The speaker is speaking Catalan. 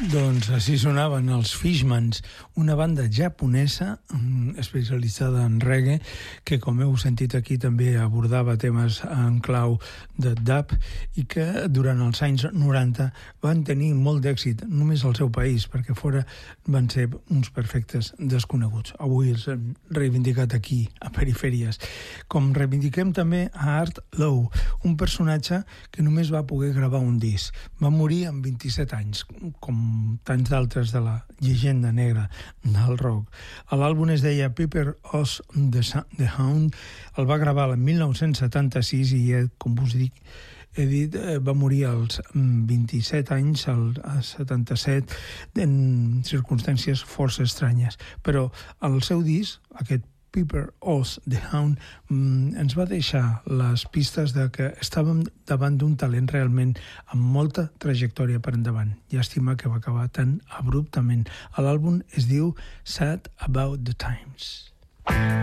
Doncs així sonaven els Fishmans, una banda japonesa especialitzada en reggae que, com heu sentit aquí, també abordava temes en clau de dub i que durant els anys 90 van tenir molt d'èxit només al seu país, perquè fora van ser uns perfectes desconeguts. Avui els hem reivindicat aquí, a Perifèries. Com reivindiquem també a Art Lowe, un personatge que només va poder gravar un disc. Va morir amb 27 anys, com tants d'altres de la llegenda negra del rock. L'àlbum es deia Pepper Oz the Hound, el va gravar el 1976 i, com us dic, he dit, va morir als 27 anys, al 77, en circumstàncies força estranyes. Però el seu disc, aquest Pepper Oz the Hound, ens va deixar les pistes de que estàvem davant d'un talent realment amb molta trajectòria per endavant. Llàstima que va acabar tan abruptament. L'àlbum es diu Sad About the Times.